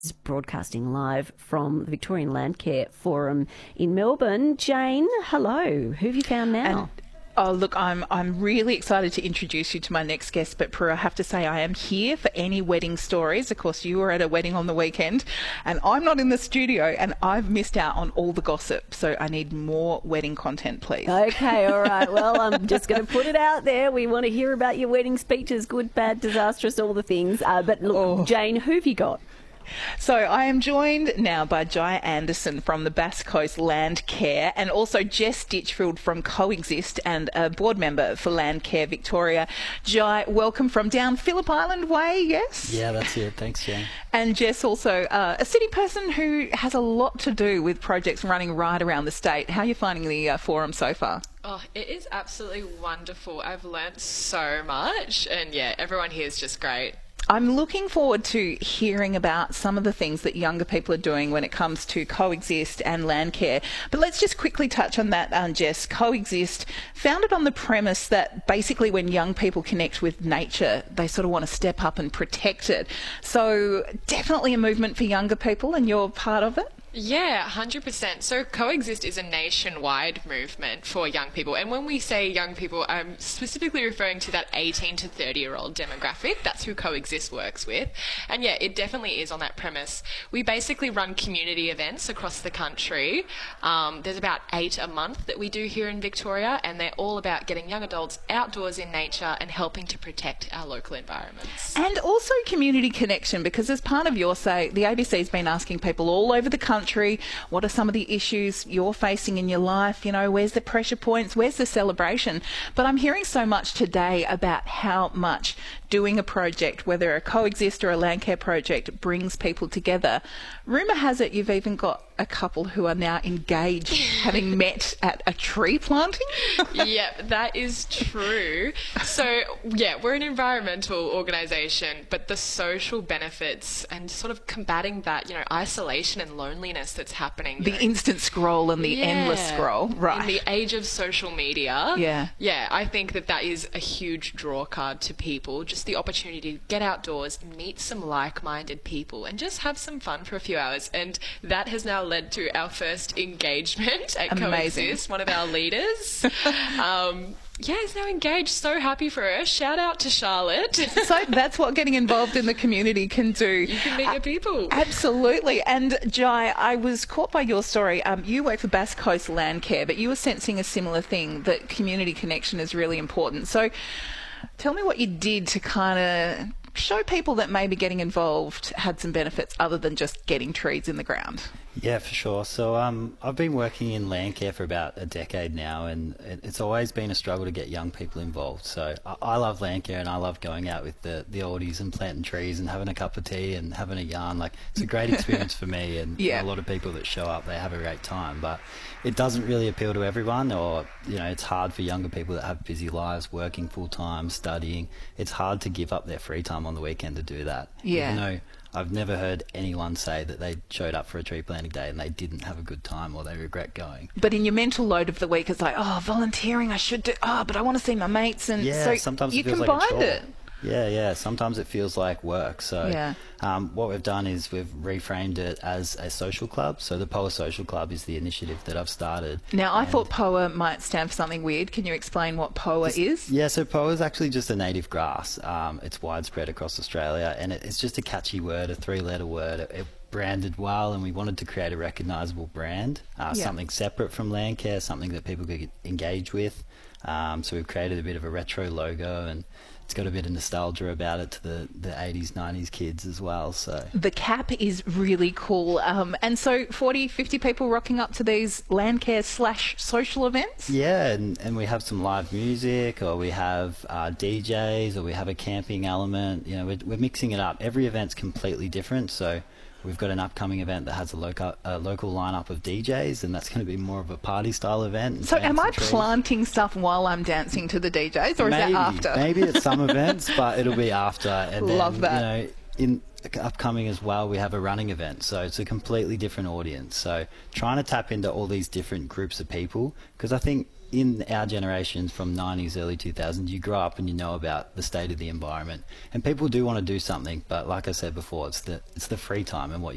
Broadcasting live from the Victorian Landcare Forum in Melbourne. Jane, hello. Who have you found now? Look, I'm really excited to introduce you to my next guest, but Prue, I have to say I am here for any wedding stories. Of course, you were at a wedding on the weekend, and I'm not in the studio, and I've missed out on all the gossip, so I need more wedding content, please. Okay, all right. Well, I'm just going to put it out there. We want to hear about your wedding speeches, good, bad, disastrous, all the things. But look, Jane, who have you got? So I am joined now by Jai Anderson from the Bass Coast Landcare, and also Jess Ditchfield from Coexist and a board member for Landcare Victoria. Jai, welcome from down Phillip Island way, yes? Yeah, that's it. Thanks, Jane. And Jess also a city person who has a lot to do with projects running right around the state. How are you finding the forum so far? Oh, it is absolutely wonderful. I've learnt so much, and yeah, everyone here is just great. I'm looking forward to hearing about some of the things that younger people are doing when it comes to Coexist and Landcare. But let's just quickly touch on that, Jess. Coexist, founded on the premise that basically when young people connect with nature, they sort of want to step up and protect it. So definitely a movement for younger people, and you're part of it? Yeah, 100%. So Coexist is a nationwide movement for young people. And when we say young people, I'm specifically referring to that 18 to 30-year-old demographic. That's who Coexist works with. And yeah, it definitely is on that premise. We basically run community events across the country. There's about 8 a month that we do here in Victoria, and they're all about getting young adults outdoors in nature and helping to protect our local environments. And also community connection, because as part of your say, the ABC's been asking people all over the country, what are some of the issues you're facing in your life? You know, where's the pressure points? Where's the celebration? But I'm hearing so much today about how much doing a project, whether a Coexist or a Landcare project, brings people together. Rumour has it you've even got a couple who are now engaged, having met at a tree planting. Yeah, that is true. So, yeah, we're an environmental organisation, but the social benefits and sort of combating that, you know, isolation and loneliness that's happening. The instant scroll and the endless scroll, right. In the age of social media. Yeah, I think that is a huge draw card to people. Just the opportunity to get outdoors, meet some like-minded people, and just have some fun for a few hours. And that has now led to our first engagement at Coexist, one of our leaders. Yeah, is now engaged. So happy for her. Shout out to Charlotte. So that's what getting involved in the community can do. You can meet your people. Absolutely. And Jai, I was caught by your story. You work for Bass Coast Landcare, but you were sensing a similar thing, that community connection is really important. So tell me what you did to kind of show people that maybe getting involved had some benefits other than just getting trees in the ground. Yeah, for sure. So I've been working in Landcare for about a decade now, and it's always been a struggle to get young people involved. So I love Landcare, and I love going out with the oldies and planting trees and having a cup of tea and having a yarn. Like, it's a great experience for me, and a lot of people that show up, they have a great time. But it doesn't really appeal to everyone, or, you know, it's hard for younger people that have busy lives, working full-time, studying. It's hard to give up their free time on the weekend to do that. Yeah. Even though I've never heard anyone say that they showed up for a tree planting day and they didn't have a good time or they regret going. But in your mental load of the week, it's like, volunteering, I should do, but I want to see my mates. And so sometimes you it feels like a chore. it. Yeah. Sometimes it feels like work. So what we've done is we've reframed it as a social club. So the POA Social Club is the initiative that I've started. Now, I thought POA might stand for something weird. Can you explain what POA is? Yeah, so POA is actually just a native grass. It's widespread across Australia, and it's just a catchy word, a 3-letter word. It branded well, and we wanted to create a recognisable brand, something separate from Landcare, something that people could engage with. So we've created a bit of a retro logo, and it's got a bit of nostalgia about it to the 80s, 90s kids as well. So the cap is really cool. And so 40, 50 people rocking up to these Landcare/social events? Yeah, and we have some live music, or we have DJs, or we have a camping element. You know, we're mixing it up. Every event's completely different. So we've got an upcoming event that has a local lineup of DJs, and that's going to be more of a party style event. So am I planting stuff while I'm dancing to the DJs, or is that after? Maybe at some events, but it'll be after. And Love that. You know, in upcoming as well, we have a running event, so it's a completely different audience. So trying to tap into all these different groups of people, because I think in our generations from 90s, early 2000s, you grow up and you know about the state of the environment, and people do want to do something, but like I said before, it's the free time and what